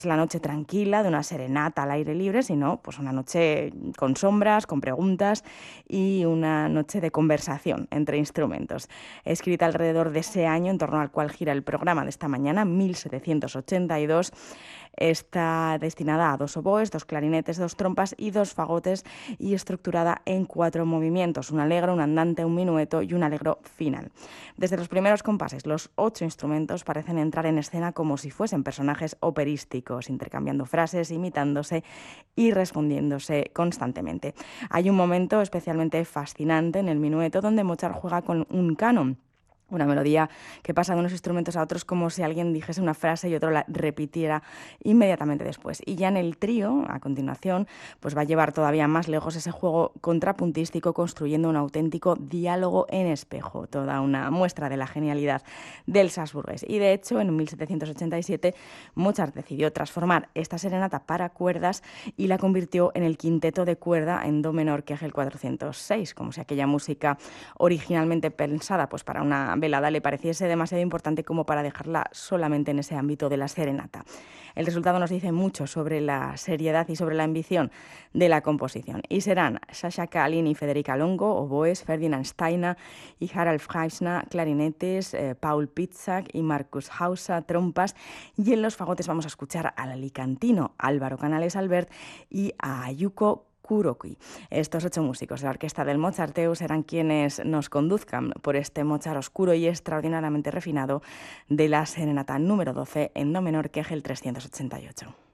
la noche tranquila de una serenata al aire libre, sino pues una noche con sombras, con preguntas y una noche de conversación entre instrumentos. Escrita alrededor de ese año en torno al cual gira el programa de esta mañana, 1782, está destinada a 2 oboes, 2 clarinetes, 2 trompas y 2 fagotes y estructurada en 4 movimientos, un allegro, un andante, un minueto y un allegro final. Desde los primeros compases, los 8 instrumentos parecen entrar en escena como si fuesen personajes operísticos, intercambiando frases, imitándose y respondiéndose constantemente. Hay un momento especialmente fascinante en el minueto donde Mozart juega con un canon, una melodía que pasa de unos instrumentos a otros como si alguien dijese una frase y otro la repitiera inmediatamente después. Y ya en el trío, a continuación, pues va a llevar todavía más lejos ese juego contrapuntístico, construyendo un auténtico diálogo en espejo, toda una muestra de la genialidad del salzburgués. Y de hecho, en 1787, Mozart decidió transformar esta serenata para cuerdas y la convirtió en el quinteto de cuerda en do menor Kegel 406, como si aquella música originalmente pensada pues para una velada le pareciese demasiado importante como para dejarla solamente en ese ámbito de la serenata. El resultado nos dice mucho sobre la seriedad y sobre la ambición de la composición. Y serán Sasha Kalin y Federica Longo, oboes, Ferdinand Steiner y Harald Freisner, clarinetes, Paul Pitzak y Marcus Hauser, trompas. Y en los fagotes vamos a escuchar al alicantino Álvaro Canales Albert y a Ayuko Kuroki. Estos 8 músicos de la orquesta del Mozarteum serán quienes nos conduzcan por este Mozart oscuro y extraordinariamente refinado de la serenata número 12 en do menor Kegel 388.